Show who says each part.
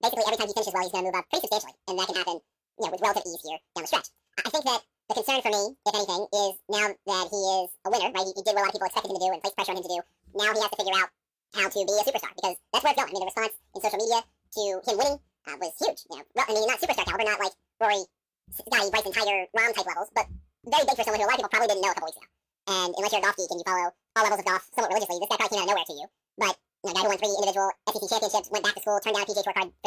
Speaker 1: basically every time he finishes well, he's going to move up pretty substantially, and that can happen, with relative ease here down the stretch. I think that the concern for me, if anything, is now that he is a winner, right? He did what a lot of people expected him to do and placed pressure on him to do. Now he has to figure out how to be a superstar, because that's where it's going. I mean, the response in social media to him winning was huge. Well, I mean, not superstar caliber, not like Rory, Scotty, Bryson, Tiger, Rahm type levels, but very big for someone who a lot of people probably didn't know a couple weeks ago. And unless you're a golf geek and you follow all levels of golf somewhat religiously, this guy probably came out of nowhere to you. But a guy who won 3 individual SEC championships, went back to school, turned down a PGA Tour card for